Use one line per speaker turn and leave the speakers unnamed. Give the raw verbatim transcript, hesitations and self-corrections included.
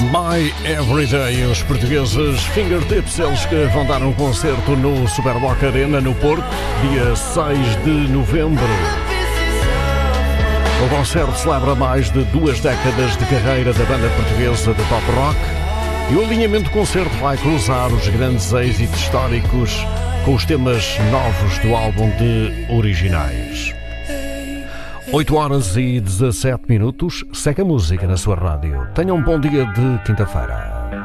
My Everyday, os portugueses Fingertips, eles que vão dar um concerto no Superboc Arena, no Porto, dia seis de novembro. O concerto celebra mais de duas décadas de carreira da banda portuguesa de pop rock e o alinhamento do concerto vai cruzar os grandes êxitos históricos com os temas novos do álbum de originais. oito horas e dezassete minutos, segue a música na sua rádio. Tenha um bom dia de quinta-feira.